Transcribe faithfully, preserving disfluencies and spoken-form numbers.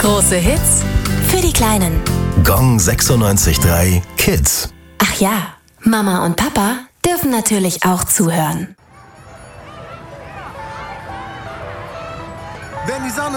Große Hits für die Kleinen. Gong sechsundneunzig Komma drei Kids. Ach ja, Mama und Papa dürfen natürlich auch zuhören. Wenn die Sonne